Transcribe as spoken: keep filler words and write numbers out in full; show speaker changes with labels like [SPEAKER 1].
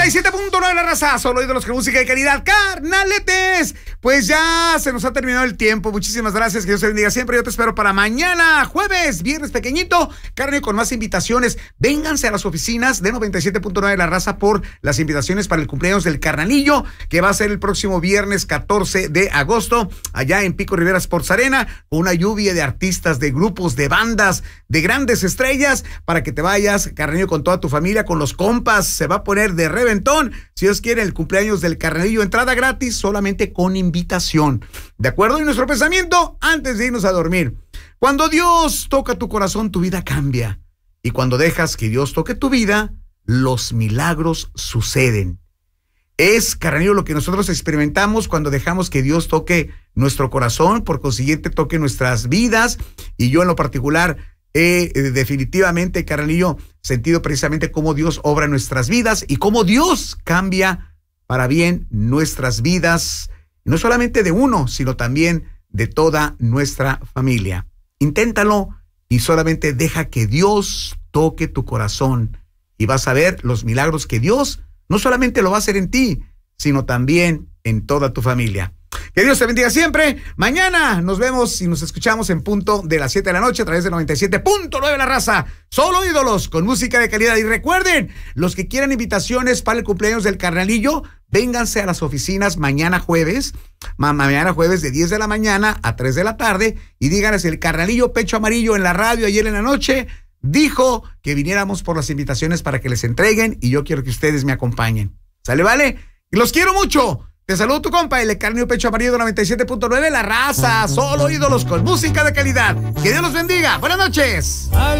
[SPEAKER 1] noventa y siete punto nueve la raza, solo ídolos con música de calidad, carnaletes. Pues ya se nos ha terminado el tiempo. Muchísimas gracias, que Dios te bendiga siempre. Yo te espero para mañana, jueves, viernes pequeñito, carne con más invitaciones. Vénganse a las oficinas de noventa y siete punto nueve la raza por las invitaciones para el cumpleaños del Carnalillo, que va a ser el próximo viernes catorce de agosto, allá en Pico Rivera Sports Arena, con una lluvia de artistas, de grupos, de bandas, de grandes estrellas, para que te vayas, Carnalillo, con toda tu familia, con los compas. Se va a poner de reventón. Si Dios quiere, el cumpleaños del Carnalillo, entrada gratis, solamente con invitación. ¿De acuerdo? Y nuestro pensamiento antes de irnos a dormir: cuando Dios toca tu corazón, tu vida cambia. Y cuando dejas que Dios toque tu vida, los milagros suceden. Es, Carnalillo, lo que nosotros experimentamos cuando dejamos que Dios toque nuestro corazón, por consiguiente toque nuestras vidas. Y yo en lo particular he eh, definitivamente, Carnalillo, sentido precisamente cómo Dios obra en nuestras vidas y cómo Dios cambia para bien nuestras vidas, no solamente de uno, sino también de toda nuestra familia. Inténtalo y solamente deja que Dios toque tu corazón y vas a ver los milagros que Dios no solamente lo va a hacer en ti, sino también en toda tu familia. Que Dios te bendiga siempre. Mañana nos vemos y nos escuchamos en punto de las siete de la noche a través de noventa y siete punto nueve la raza. Solo ídolos con música de calidad. Y recuerden, los que quieran invitaciones para el cumpleaños del Carnalillo, vénganse a las oficinas mañana jueves, ma mañana jueves de diez de la mañana a tres de la tarde, y díganles: el Carnalillo Pecho Amarillo en la radio ayer en la noche dijo que viniéramos por las invitaciones para que les entreguen, y yo quiero que ustedes me acompañen. ¿Sale, vale? Y los quiero mucho. Te saludo tu compa, el Carnalillo Pecho Amarillo de noventa y siete punto nueve la raza. Solo ídolos con música de calidad. Que Dios los bendiga. Buenas noches.